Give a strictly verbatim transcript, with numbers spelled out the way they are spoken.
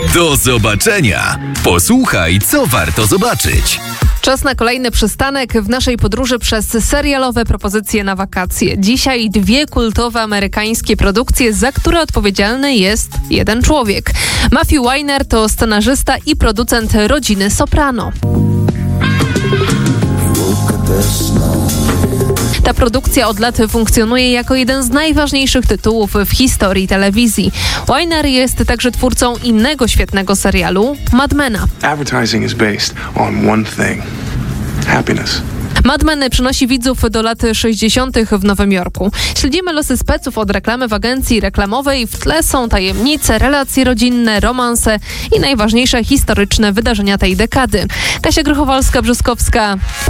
Do zobaczenia! Posłuchaj, co warto zobaczyć. Czas na kolejny przystanek w naszej podróży przez serialowe propozycje na wakacje. Dzisiaj dwie kultowe amerykańskie produkcje, za które odpowiedzialny jest jeden człowiek. Matthew Weiner to scenarzysta i producent Rodziny Soprano. Ta produkcja od lat funkcjonuje jako jeden z najważniejszych tytułów w historii telewizji. Weiner jest także twórcą innego świetnego serialu, Mad Mena. Advertising is based on one thing: happiness. Mad Men przynosi widzów do lat sześćdziesiątych w Nowym Jorku. Śledzimy losy speców od reklamy w agencji reklamowej. W tle są tajemnice, relacje rodzinne, romanse i najważniejsze historyczne wydarzenia tej dekady. Kasia Grychowalska-Brzoskowska.